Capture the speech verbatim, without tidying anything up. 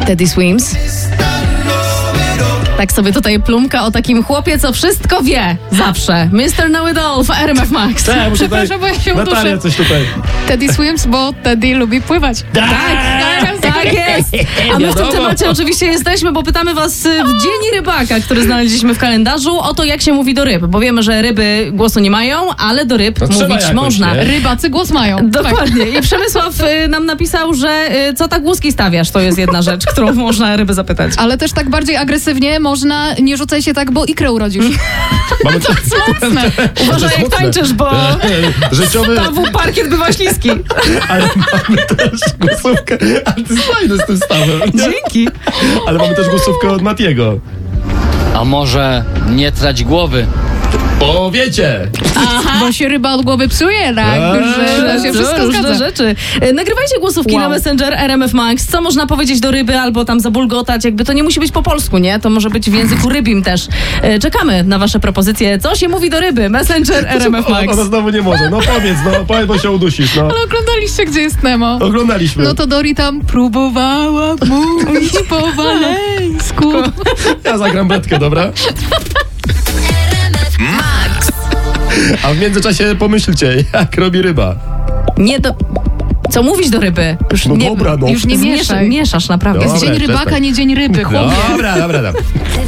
Teddy Swims. Tak sobie tutaj plumka o takim chłopie, co wszystko wie. Zawsze. mister Know-it-all w R M F Max. Tak, muszę Przepraszam, bo ja się Natalia uduszę. coś tutaj. Teddy Swims, bo Teddy lubi pływać. Tak, tak jest. A my w tym temacie oczywiście jesteśmy, bo pytamy was y, w Dzień Rybaka, który znaleźliśmy w kalendarzu, o to, jak się mówi do ryb. Bo wiemy, że ryby głosu nie mają, ale do ryb No trzeba mówić jakoś, można. nie? Rybacy głos mają. Dokładnie. I Przemysław y, nam napisał, że y, co tak głuski stawiasz, to jest jedna rzecz, którą można ryby zapytać. Ale też tak bardziej agresywnie można, nie rzucaj się tak, bo ikrę urodzisz. Mamy to Mocne. Uważaj, jak tańczysz, bo Życiowy, tawu parkiet bywa śliski. ale mamy też głosówkę. Ale ty jest fajny z tym stawem. Dzięki. Ale mamy też głosówkę od Matiego. A może nie trać głowy? Bo wiecie. Bo się ryba od głowy psuje, tak? Eee, Że się Co, wszystko różne zgadza. rzeczy. E, Nagrywajcie głosówki Wow. na Messenger R M F Max. Co można powiedzieć do ryby albo tam zabulgotać? Jakby to nie musi być po polsku, nie? To może być w języku rybim też. E, Czekamy na wasze propozycje. Co się mówi do ryby? Messenger R M F O, Max. ona znowu nie może. No powiedz, no powiedz, bo się udusisz. No. Ale oglądaliście, gdzie jest Nemo? Oglądaliśmy. No to Dory tam próbowała mówić po waleńsku. Ja zagram betkę, dobra? A w międzyczasie pomyślcie, jak robi ryba. Nie do... Co mówić do ryby? Już No nie, dobra, no. Już nie zmiesza- mieszaj. Mieszasz, naprawdę. Dobra, Jest dzień rybaka, przestań. nie dzień ryby, chłopie. Dobra, dobra, dobra.